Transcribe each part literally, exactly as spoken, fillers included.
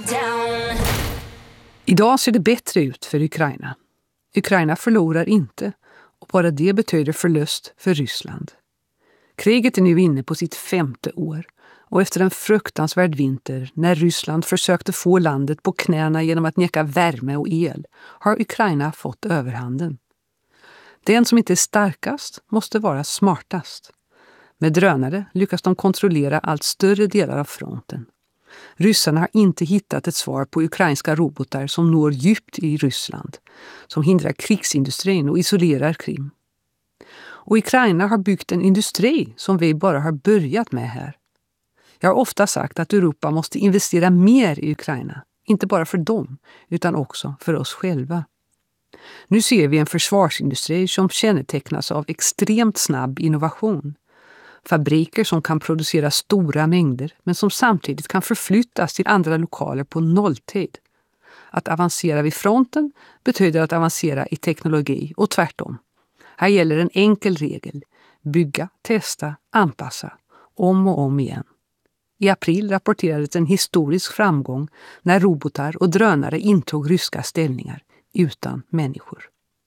down. Idag ser det bättre ut för Ukraina. Ukraina förlorar inte, och bara det betyder förlust för Ryssland. Kriget är nu inne på sitt femte år, och efter en fruktansvärd vinter när Ryssland försökte få landet på knäna genom att neka värme och el har Ukraina fått överhanden. Den som inte är starkast måste vara smartast. Med drönare lyckas de kontrollera allt större delar av fronten. Ryssarna har inte hittat ett svar på ukrainska robotar som når djupt i Ryssland, som hindrar krigsindustrin och isolerar Krim. Och Ukraina har byggt en industri som vi bara har börjat med här. Jag har ofta sagt att Europa måste investera mer i Ukraina, inte bara för dem, utan också för oss själva. Nu ser vi en försvarsindustri som kännetecknas av extremt snabb innovation. Fabriker som kan producera stora mängder men som samtidigt kan förflyttas till andra lokaler på nolltid. Att avancera vid fronten betyder att avancera i teknologi och tvärtom. Här gäller en enkel regel: bygga, testa, anpassa, om och om igen. I april rapporterades en historisk framgång när robotar och drönare intog ryska ställningar utan människor.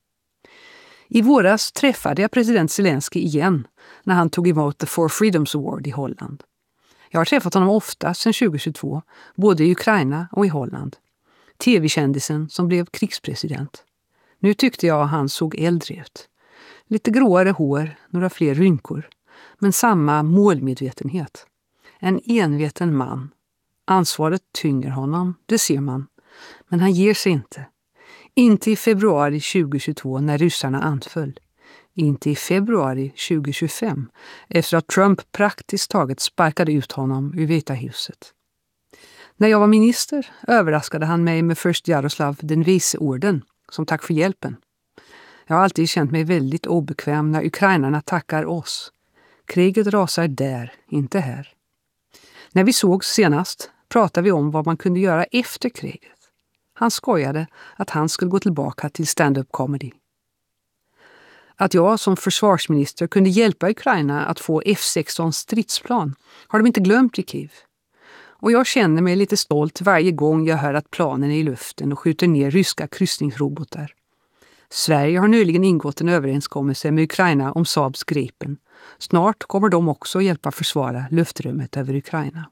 I våras träffade jag president Zelensky igen när han tog emot The Four Freedoms Award i Holland. Jag har träffat honom ofta sedan tjugohundratjugotvå, både i Ukraina och i Holland. Tv-kändisen som blev krigspresident. Nu tyckte jag han såg äldre ut. Lite gråare hår, några fler rynkor, men samma målmedvetenhet. En enveten man. Ansvaret tynger honom, det ser man. Men han ger sig inte. Inte i februari tjugohundratjugotvå när ryssarna anföll. Inte i februari tjugohundratjugofem efter att Trump praktiskt taget sparkade ut honom ur Vita huset. När jag var minister överraskade han mig med först Jaroslav den vise-orden som tack för hjälpen. Jag har alltid känt mig väldigt obekväm när ukrainarna tackar oss. Kriget rasar där, inte här. När vi såg senast pratade vi om vad man kunde göra efter kriget. Han skojade att han skulle gå tillbaka till stand-up comedy. Att jag som försvarsminister kunde hjälpa Ukraina att få F sexton stridsplan har de inte glömt i Kiev. Och jag känner mig lite stolt varje gång jag hör att planen är i luften och skjuter ner ryska kryssningsrobotar. Sverige har nyligen ingått en överenskommelse med Ukraina om Saabs Gripen. Snart kommer de också hjälpa försvara luftrummet över Ukraina.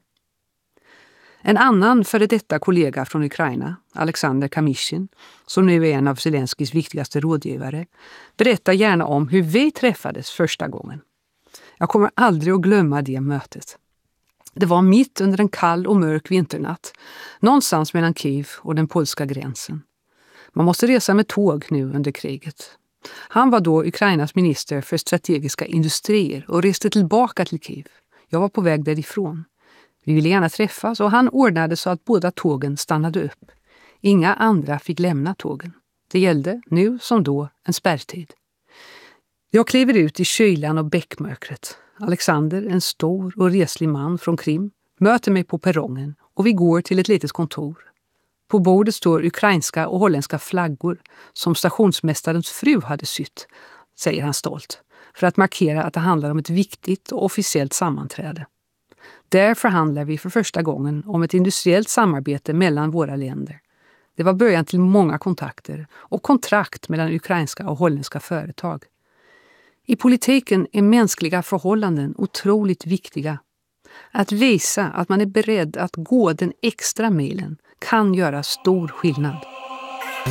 En annan före detta kollega från Ukraina, Alexander Kamishin, som nu är en av Zelenskys viktigaste rådgivare, berättar gärna om hur vi träffades första gången. Jag kommer aldrig att glömma det mötet. Det var mitt under en kall och mörk vinternatt, någonstans mellan Kiev och den polska gränsen. Man måste resa med tåg nu under kriget. Han var då Ukrainas minister för strategiska industrier och reste tillbaka till Kiev. Jag var på väg därifrån. Vi ville gärna träffas och han ordnade så att båda tågen stannade upp. Inga andra fick lämna tågen. Det gällde, nu som då, en spärrtid. Jag kliver ut i kylan och bäckmörkret. Alexander, en stor och reslig man från Krim, möter mig på perrongen och vi går till ett litet kontor. På bordet står ukrainska och holländska flaggor som stationsmästarens fru hade sytt, säger han stolt, för att markera att det handlar om ett viktigt och officiellt sammanträde. Där förhandlar vi för första gången om ett industriellt samarbete mellan våra länder. Det var början till många kontakter och kontrakt mellan ukrainska och holländska företag. I politiken är mänskliga förhållanden otroligt viktiga. Att visa att man är beredd att gå den extra milen kan göra stor skillnad.